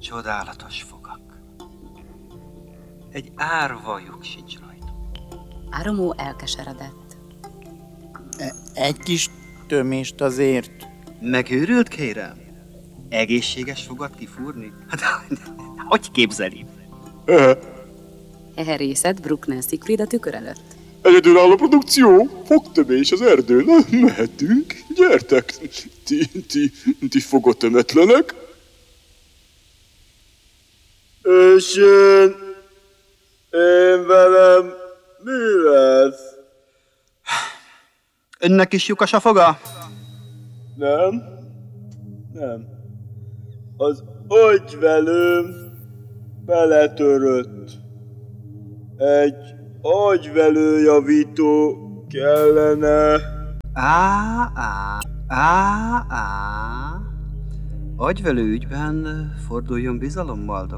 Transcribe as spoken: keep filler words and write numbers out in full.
Csodálatos fogak. Egy árva lyuk sincs rajta. Áramó elkeseredett. Egy kis tömést azért. Megőrült, kérem? Egészséges fogat kifúrni? Hát, hogy képzeli? Heherészett Bruckner Siegfried a tükör előtt. Egyedülálló produkció, fogtömés az erdőn. Mehetünk, gyertek, ti, ti, ti fogotömetlenek. És én, én velem mi lesz? Önnek is lyukas a foga? Nem, nem. Az agyvelőm beletörött. Egy agyvelőjavító kellene. Á, á, á, á. Agyvelő ügyben forduljon bizalommal,